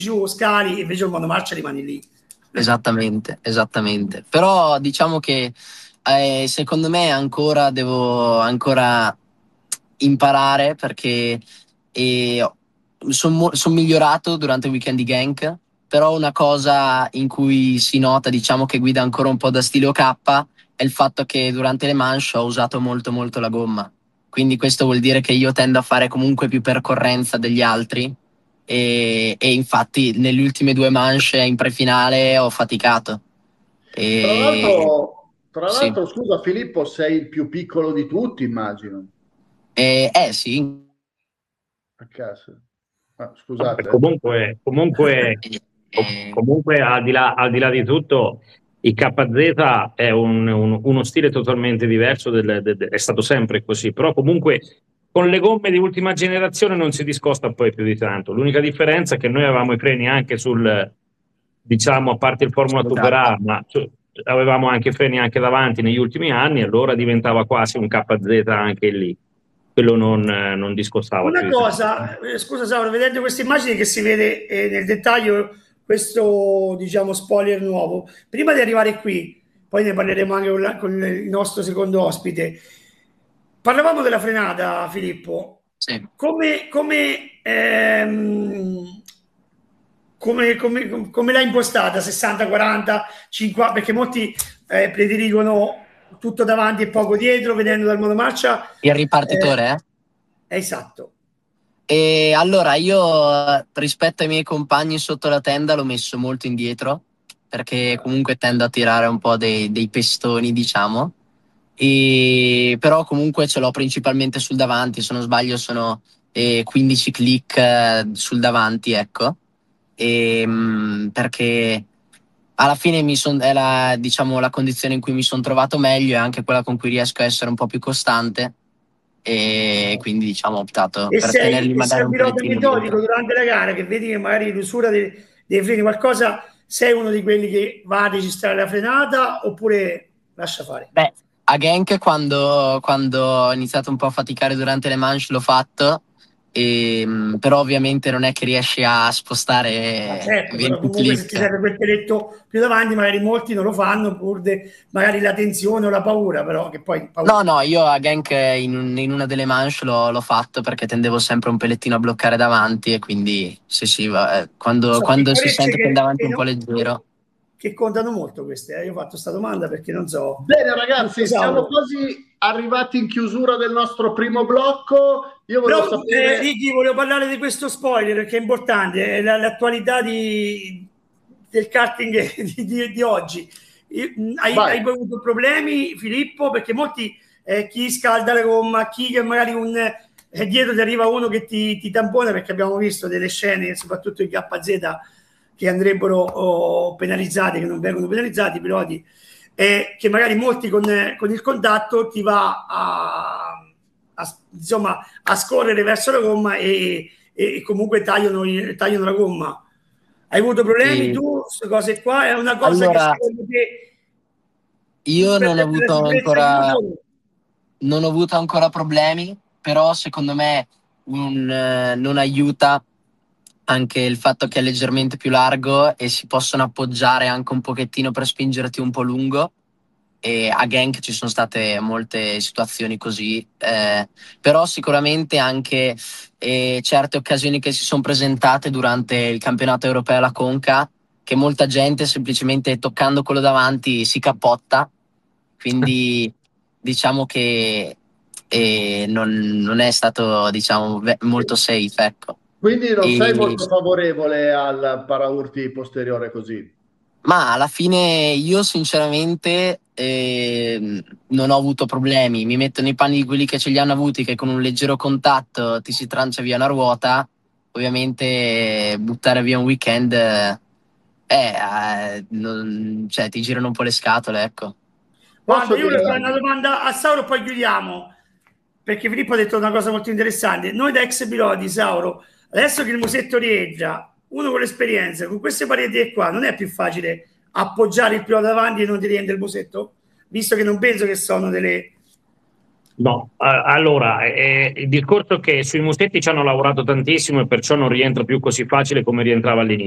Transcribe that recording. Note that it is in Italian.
giù, scali, invece il monomarcia rimani lì. Esattamente, esattamente. Però diciamo che secondo me devo ancora imparare perché sono migliorato durante il weekend di Genk, però una cosa in cui si nota, diciamo che guida ancora un po' da stile OK, è il fatto che durante le manche ho usato molto molto la gomma. Quindi questo vuol dire che io tendo a fare comunque più percorrenza degli altri e infatti nelle ultime due manche in prefinale ho faticato. Tra E, l'altro, tra sì. l'altro, scusa Filippo, sei il più piccolo di tutti, immagino. Sì. A caso. Ah, Vabbè, scusate. Eh, comunque al di là di tutto, il KZ è uno stile totalmente diverso, è stato sempre così, però comunque con le gomme di ultima generazione non si discosta poi più di tanto. L'unica differenza è che noi avevamo i freni anche diciamo, a parte il Formula Sulla 2 per targa. A, ma avevamo anche i freni anche davanti negli ultimi anni, allora diventava quasi un KZ anche lì. Quello non discostava più Una di tanto. cosa, scusa Sauro, vedendo queste immagini che si vede nel dettaglio questo, diciamo, spoiler nuovo, prima di arrivare qui, poi ne parleremo anche con il nostro secondo ospite, parlavamo della frenata, Filippo. Sì. Come l'hai impostata? 60-40, 50? Perché molti prediligono tutto davanti e poco dietro, vedendo dal monomarcia. Il ripartitore, eh? Esatto. E allora io rispetto ai miei compagni sotto la tenda l'ho messo molto indietro perché comunque tendo a tirare un po' dei pestoni, diciamo. Però comunque ce l'ho principalmente sul davanti, se non sbaglio sono 15 click sul davanti, ecco. Perché alla fine è diciamo, la condizione in cui mi sono trovato meglio e anche quella con cui riesco a essere un po' più costante e quindi diciamo ho optato E per tenerli sei magari un un pilota pellettino metodico dietro. durante la gara che vedi che magari l'usura dei freni, qualcosa, sei uno di quelli che va a registrare la frenata oppure lascia fare? Beh, a Genk quando ho iniziato un po' a faticare durante le manche l'ho fatto, però ovviamente non è che riesci a Ma spostare certo, però 20 comunque se ti click. serve quel peletto più davanti, magari molti non lo fanno pur magari la tensione o la paura, però che poi No, paura. no, io a Genk in una delle manche l'ho fatto perché tendevo sempre un pellettino a bloccare davanti e quindi sì, So, quando si piccolezze sente che il davanti è un po' leggero. che contano molto queste. Io ho fatto questa domanda perché non so. Bene ragazzi, siamo quasi arrivati in chiusura del nostro primo blocco. Io volevo Però, sapere... Ricky, volevo parlare di questo spoiler che è importante, è l'attualità del karting di oggi. Hai avuto problemi, Filippo? Perché molti, chi scalda la gomma, chi che magari dietro ti arriva uno che ti tampona, perché abbiamo visto delle scene, soprattutto in KZ, che andrebbero penalizzati, che non vengono penalizzati, i piloti, che magari molti con il contatto ti va insomma, a scorrere verso la gomma e comunque tagliano la gomma. Hai avuto problemi E tu? Queste cose qua è una cosa che allora, secondo te, io per non ho la avuto sicurezza di ancora, tutti? non ho avuto ancora problemi, però secondo me non aiuta anche il fatto che è leggermente più largo e si possono appoggiare anche un pochettino per spingerti un po' lungo. E a Genk ci sono state molte situazioni così, però sicuramente anche certe occasioni che si sono presentate durante il campionato europeo alla Conca, che molta gente semplicemente toccando quello davanti si cappotta, quindi diciamo che non è stato diciamo, molto safe, ecco. Quindi non sei E, molto favorevole al paraurti posteriore così? Ma alla fine io sinceramente non ho avuto problemi, mi metto nei panni di quelli che ce li hanno avuti, che con un leggero contatto ti si trancia via una ruota, ovviamente buttare via un weekend, cioè, ti girano un po' le scatole, ecco. Guarda, Posso io volevo fare dire... una domanda a Sauro, poi chiudiamo, perché Filippo ha detto una cosa molto interessante. Noi da ex piloti, Sauro, adesso che il musetto rientra, uno con l'esperienza, con queste pareti qua, non è più facile appoggiare il pilota davanti e non ti rientra il musetto? Visto che non penso che sono delle... No, allora, il discorso è che sui musetti ci hanno lavorato tantissimo e perciò non rientra più così facile come rientrava all'inizio.